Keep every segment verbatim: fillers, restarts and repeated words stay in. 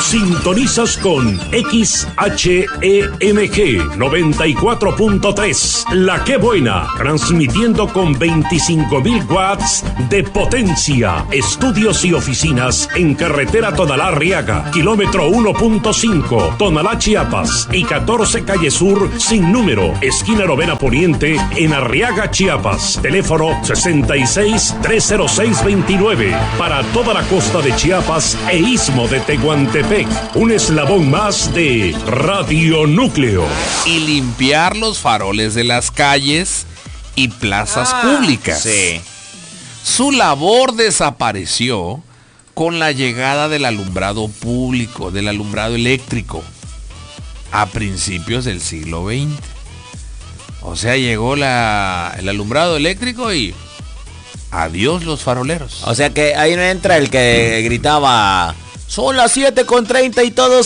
Sintonizas con X H E M G noventa y cuatro punto tres, La Que Buena, transmitiendo con veinticinco mil watts de potencia. Estudios y oficinas en carretera Tonalá-Arriaga, kilómetro uno punto cinco, Tonalá, Chiapas, y catorce Calle Sur, sin número, esquina Novena Poniente, en Arriaga, Chiapas. Teléfono sesenta y seis, trescientos seis, veintinueve. Para toda la costa de Chiapas e Istmo de Tehuantepec. Un eslabón más de Radio Núcleo. Y limpiar los faroles de las calles y plazas ah, públicas. Sí. Su labor desapareció con la llegada del alumbrado público, del alumbrado eléctrico, a principios del siglo veinte. O sea, llegó la, el alumbrado eléctrico y adiós los faroleros. O sea que ahí no entra el que gritaba: son las siete con treinta y todo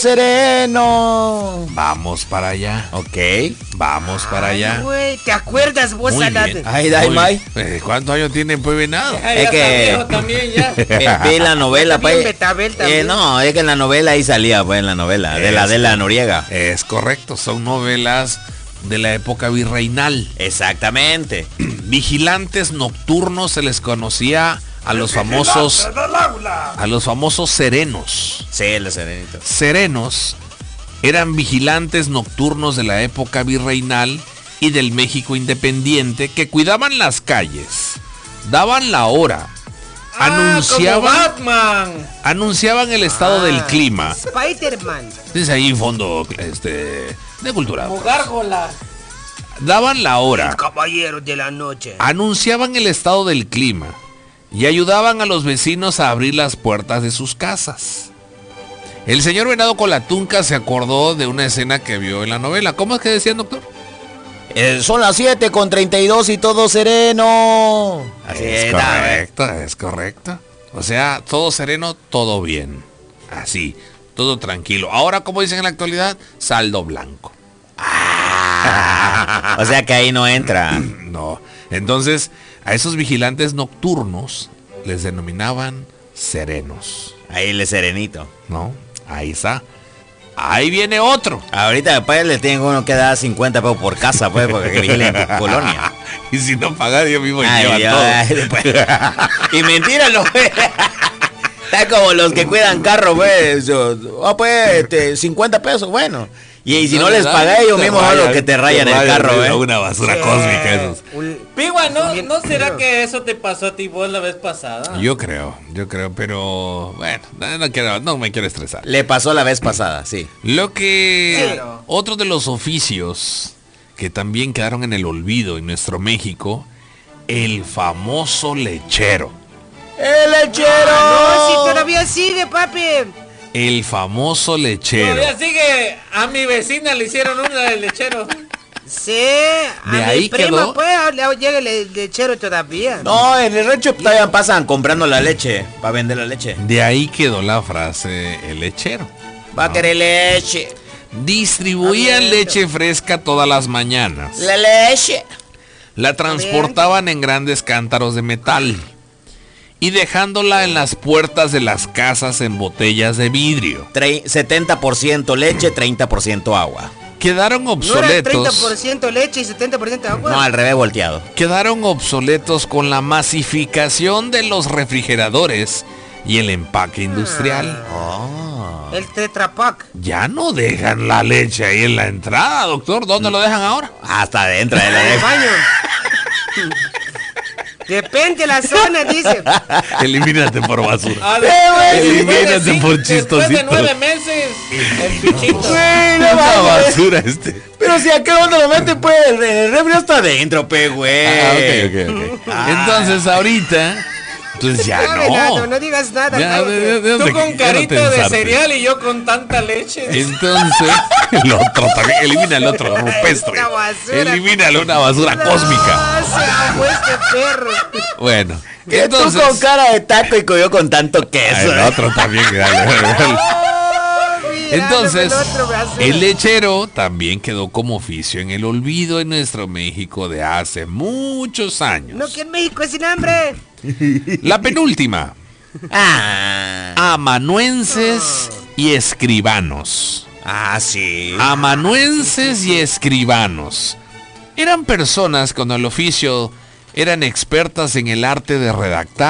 sereno. Vamos para allá. Ok. Vamos para Ay, allá. Güey, ¿te acuerdas vos, Alate? Ay, dai, May. Eh, ¿Cuántos años tiene pues venado? Ya, Es ya que- está viejo también ya. Vi, vi la novela, También pues. Betabel Eh, también. no, es que en la novela ahí salía, pues, en la novela, de la Es- de la Noriega. Es correcto, son novelas de la época virreinal. Exactamente. Vigilantes nocturnos se les conocía a los famosos a los famosos serenos. Sí, el serenito. Serenos eran vigilantes nocturnos de la época virreinal y del México independiente que cuidaban las calles, daban la hora, Ah, anunciaban como Batman. anunciaban el estado Ah. del clima. Spider-Man. Dice ahí fondo este de cultura. Como gárgola. Daban la hora, Caballero de la noche. anunciaban el estado del clima y ayudaban a los vecinos a abrir las puertas de sus casas. El señor Venado Colatunca se acordó de una escena que vio en la novela. ¿Cómo es que decía, doctor? Eh, son las siete con treinta y dos y todo sereno. Así Es está, correcto, es correcto. O sea, todo sereno, todo bien. Así, todo tranquilo. Ahora, como dicen en la actualidad, saldo blanco. Ah, o sea que ahí no entra. No. Entonces, a esos vigilantes nocturnos les denominaban serenos, Ahí el serenito. ¿no? Ahí está. Ahí viene otro. Ahorita después le tengo uno que da cincuenta pesos por casa, pues, porque vigilen en tu colonia. Y si no pagar, yo mismo Ay, llevan Dios, todo. ay, después. Y mentira, no. Está como los que cuidan carro, pues. yo- Ah, pues, este, cincuenta pesos, bueno. Y, y si no, le les dan, pagáis, ellos te mismos son los que te rayan el rayan, carro, es eh. Una basura cósmica esos. Un- Pigua, ¿no, Bien, ¿no será pero- que eso te pasó a ti vos la vez pasada? Yo creo, yo creo, pero bueno, no, no quiero, no me quiero estresar. Le pasó la vez pasada, sí. Lo que Claro. otro de los oficios que también quedaron en el olvido en nuestro México, el famoso lechero. ¡El lechero! Ah, no, si todavía sigue, papi. El famoso lechero. Todavía sigue. A mi vecina le hicieron una del lechero. Sí, a De mi ahí prima, quedó. pues, le llega el el lechero todavía. No, en el rancho todavía pasan comprando la leche, para vender la leche. De ahí quedó la frase el lechero. Va a querer leche. Distribuían Abierto. leche fresca todas las mañanas. La leche. La transportaban en grandes cántaros de metal y dejándola en las puertas de las casas en botellas de vidrio. Tre- setenta por ciento leche, treinta por ciento agua. Quedaron ¿No era el treinta por obsoletos. ciento leche y setenta por ciento agua? No, al revés volteado. Quedaron obsoletos con la masificación de los refrigeradores y el empaque industrial. Oh. El Tetra Pak. Ya no dejan la leche ahí en la entrada, doctor. ¿Dónde lo dejan ahora? Hasta adentro de la En el leche. baño. Depende la zona, dice. Elimínate por basura. Ah, Elimínate después de cinco- por Después de chistosito. nueve meses, el pichito. Güey, no Una mames. basura este. Pero si acá donde lo mete, pues, el, el refri está adentro, pe, güey. Ah, ok, ok, ok. Entonces ahorita, pues ya No, Venado, no. no digas nada. Ya, cállate. de- de- de Tú dónde- con ya no carita de tensarte. cereal y yo con tanta leche. Entonces, el otro también, elimina el otro rupestre. Esta basura. Elimínalo, una basura cósmica. No, se ahogó este perro. Bueno, Que entonces. tú con cara de taco y yo con tanto queso. El eh. otro también, dale, dale, dale. Mira, Entonces, el otro basura. el lechero también quedó como oficio en el olvido en nuestro México de hace muchos años. No, que en México es sin hambre. La penúltima. Ah. Amanuenses y escribanos. Ah, sí. Amanuenses y escribanos. Eran personas con el oficio, eran expertas en el arte de redactar